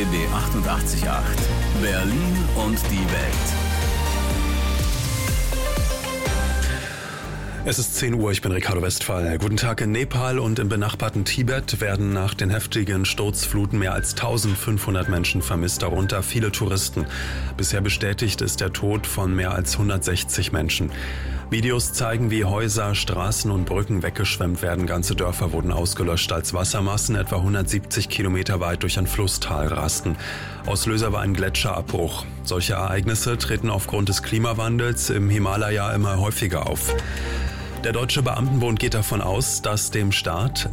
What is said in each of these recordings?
RBB 88.8. Berlin und die Welt. Es ist 10 Uhr, ich bin Ricardo Westphal. Guten Tag. In Nepal und im benachbarten Tibet werden nach den heftigen Sturzfluten mehr als 1500 Menschen vermisst, darunter viele Touristen. Bisher bestätigt ist der Tod von mehr als 160 Menschen. Videos zeigen, wie Häuser, Straßen und Brücken weggeschwemmt werden. Ganze Dörfer wurden ausgelöscht, als Wassermassen etwa 170 Kilometer weit durch ein Flusstal rasten. Auslöser war ein Gletscherabbruch. Solche Ereignisse treten aufgrund des Klimawandels im Himalaya immer häufiger auf. Der Deutsche Beamtenbund geht davon aus, dass dem Staat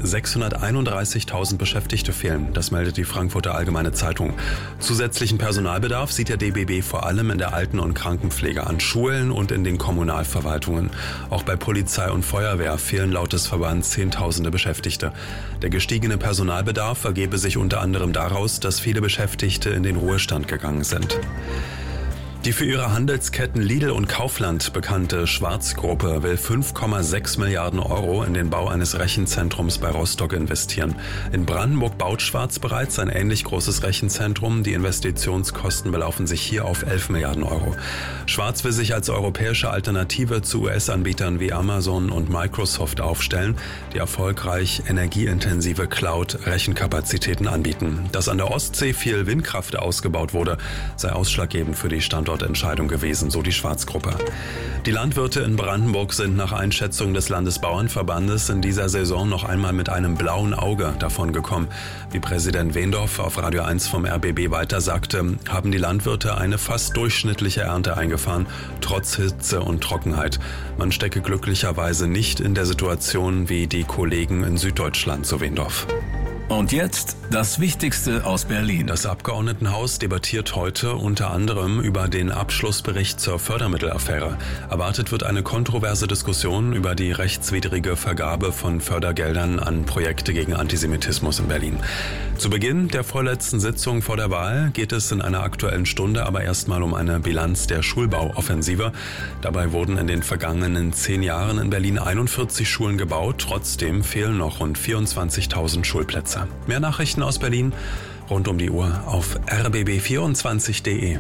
631.000 Beschäftigte fehlen. Das meldet die Frankfurter Allgemeine Zeitung. Zusätzlichen Personalbedarf sieht der DBB vor allem in der Alten- und Krankenpflege, an Schulen und in den Kommunalverwaltungen. Auch bei Polizei und Feuerwehr fehlen laut des Verbands Zehntausende Beschäftigte. Der gestiegene Personalbedarf ergebe sich unter anderem daraus, dass viele Beschäftigte in den Ruhestand gegangen sind. Die für ihre Handelsketten Lidl und Kaufland bekannte Schwarz-Gruppe will 5,6 Milliarden Euro in den Bau eines Rechenzentrums bei Rostock investieren. In Brandenburg baut Schwarz bereits ein ähnlich großes Rechenzentrum. Die Investitionskosten belaufen sich hier auf 11 Milliarden Euro. Schwarz will sich als europäische Alternative zu US-Anbietern wie Amazon und Microsoft aufstellen, die erfolgreich energieintensive Cloud-Rechenkapazitäten anbieten. Dass an der Ostsee viel Windkraft ausgebaut wurde, sei ausschlaggebend für die Standortentscheidung gewesen, so die Schwarz-Gruppe. Die Landwirte in Brandenburg sind nach Einschätzung des Landesbauernverbandes in dieser Saison noch einmal mit einem blauen Auge davongekommen. Wie Präsident Wendorf auf Radio 1 vom RBB weiter sagte, haben die Landwirte eine fast durchschnittliche Ernte eingefahren, trotz Hitze und Trockenheit. Man stecke glücklicherweise nicht in der Situation wie die Kollegen in Süddeutschland, so Wendorf. Und jetzt das Wichtigste aus Berlin. Das Abgeordnetenhaus debattiert heute unter anderem über den Abschlussbericht zur Fördermittelaffäre. Erwartet wird eine kontroverse Diskussion über die rechtswidrige Vergabe von Fördergeldern an Projekte gegen Antisemitismus in Berlin. Zu Beginn der vorletzten Sitzung vor der Wahl geht es in einer Aktuellen Stunde aber erstmal um eine Bilanz der Schulbauoffensive. Dabei wurden in den vergangenen 10 Jahren in Berlin 41 Schulen gebaut. Trotzdem fehlen noch rund 24.000 Schulplätze. Mehr Nachrichten aus Berlin rund um die Uhr auf rbb24.de.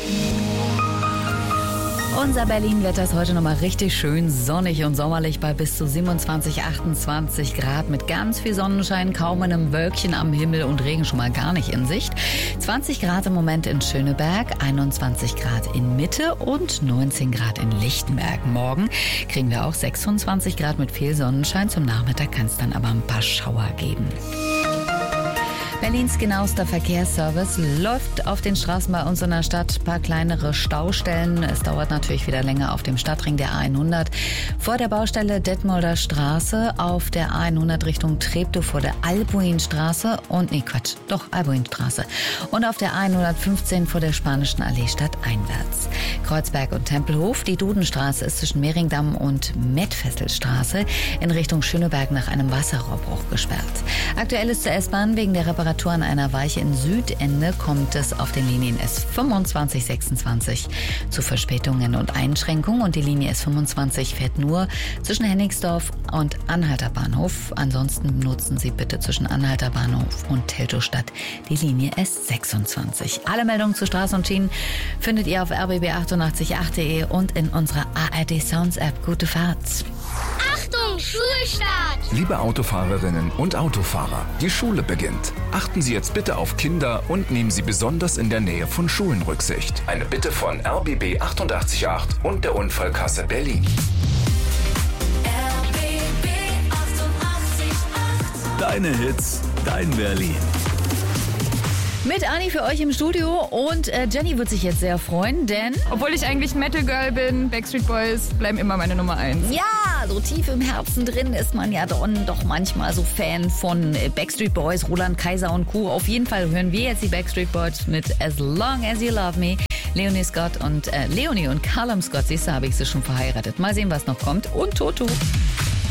Unser Berlin-Wetter ist heute nochmal richtig schön sonnig und sommerlich bei bis zu 27, 28 Grad mit ganz viel Sonnenschein, kaum einem Wölkchen am Himmel und Regen schon mal gar nicht in Sicht. 20 Grad im Moment in Schöneberg, 21 Grad in Mitte und 19 Grad in Lichtenberg. Morgen kriegen wir auch 26 Grad mit viel Sonnenschein. Zum Nachmittag kann es dann aber ein paar Schauer geben. Berlins genauester Verkehrsservice läuft auf den Straßen bei uns in der Stadt. Ein paar kleinere Staustellen. Es dauert natürlich wieder länger auf dem Stadtring der A100. Vor der Baustelle Detmolder Straße, auf der A100 Richtung Treptow vor der Albuinstraße Albuinstraße. Und auf der A115 vor der Spanischen Allee stadteinwärts. Kreuzberg und Tempelhof. Die Dudenstraße ist zwischen Mehringdamm und Mettfesselstraße in Richtung Schöneberg nach einem Wasserrohrbruch gesperrt. Aktuell ist zur S-Bahn wegen der Reparatur an einer Weiche in Südende kommt es auf den Linien S25, 26 zu Verspätungen und Einschränkungen und die Linie S25 fährt nur zwischen Hennigsdorf und Anhalter Bahnhof. Ansonsten nutzen Sie bitte zwischen Anhalter Bahnhof und Teltowstadt die Linie S26. Alle Meldungen zu Straßen und Schienen findet ihr auf rbb888.de und in unserer ARD Sounds App. Gute Fahrt! Achtung, Schulstart! Liebe Autofahrerinnen und Autofahrer, die Schule beginnt. Achten Sie jetzt bitte auf Kinder und nehmen Sie besonders in der Nähe von Schulen Rücksicht. Eine Bitte von RBB 88.8 und der Unfallkasse Berlin. RBB 88.8. Deine Hits, dein Berlin. Mit Anni für euch im Studio und Jenny wird sich jetzt sehr freuen, denn... Obwohl ich eigentlich Metal Girl bin, Backstreet Boys bleiben immer meine Nummer 1. Ja, so tief im Herzen drin ist man ja doch manchmal so Fan von Backstreet Boys, Roland Kaiser und Co. Auf jeden Fall hören wir jetzt die Backstreet Boys mit As Long As You Love Me. Leonie und Callum Scott, siehst du, habe ich sie schon verheiratet. Mal sehen, was noch kommt. Und Toto.